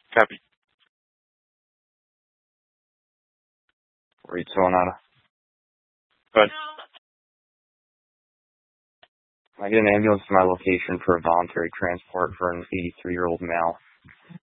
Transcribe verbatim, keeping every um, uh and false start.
Copy. Where are you towing out of? But I get an ambulance to my location for a voluntary transport for an eighty-three-year-old male.